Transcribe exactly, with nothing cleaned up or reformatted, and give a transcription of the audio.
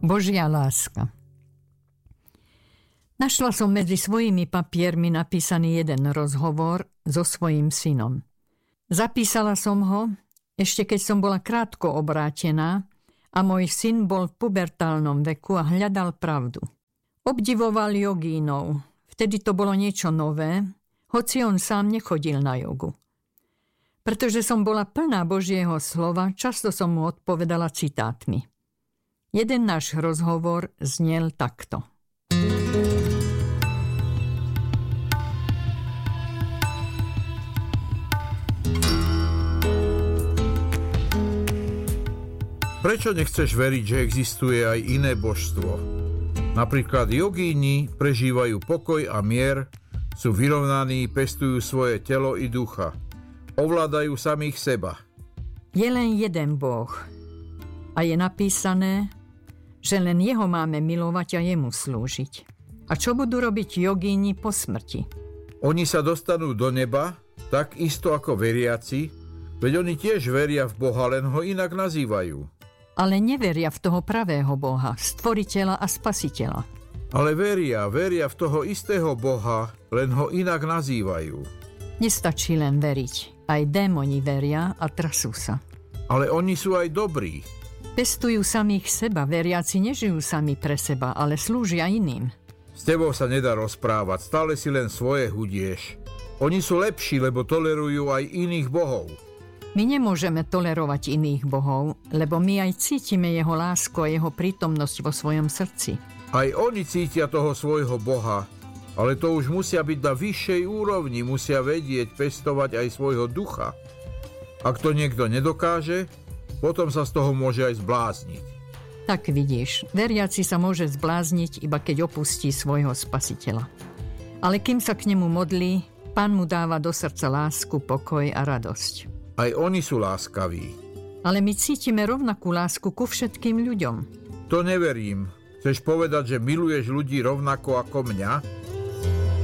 Božia láska. Našla som medzi svojimi papiermi napísaný jeden rozhovor so svojím synom. Zapísala som ho, ešte keď som bola krátko obrátená a môj syn bol v pubertálnom veku a hľadal pravdu. Obdivoval jogínov, vtedy to bolo niečo nové, hoci on sám nechodil na jogu. Pretože som bola plná Božieho slova, často som mu odpovedala citátmi. Jeden náš rozhovor znel takto. Prečo nechceš veriť, že existuje aj iné božstvo? Napríklad jogíni prežívajú pokoj a mier, sú vyrovnaní, pestujú svoje telo i ducha. Ovládajú samých seba. Je len jeden Boh a je napísané, že len jeho máme milovať a jemu slúžiť. A čo budú robiť jogíni po smrti? Oni sa dostanú do neba, tak isto ako veriaci, veď oni tiež veria v Boha, len ho inak nazývajú. Ale neveria v toho pravého Boha, stvoriteľa a spasiteľa. Ale veria, veria v toho istého Boha, len ho inak nazývajú. Nestačí len veriť, aj démoni veria a trasú sa. Ale oni sú aj dobrí. Pestujú samých seba, veriaci nežijú sami pre seba, ale slúžia iným. S tebou sa nedá rozprávať, stále si len svoje hudieš. Oni sú lepší, lebo tolerujú aj iných bohov. My nemôžeme tolerovať iných bohov, lebo my aj cítime jeho lásku a jeho prítomnosť vo svojom srdci. Aj oni cítia toho svojho Boha, ale to už musia byť na vyššej úrovni, musia vedieť pestovať aj svojho ducha. Ak to niekto nedokáže, potom sa z toho môže aj zblázniť. Tak vidíš, veriaci sa môže zblázniť, iba keď opustí svojho spasiteľa. Ale kým sa k nemu modlí, Pán mu dáva do srdca lásku, pokoj a radosť. Aj oni sú láskaví. Ale my cítime rovnakú lásku ku všetkým ľuďom. To neverím. Chceš povedať, že miluješ ľudí rovnako ako mňa?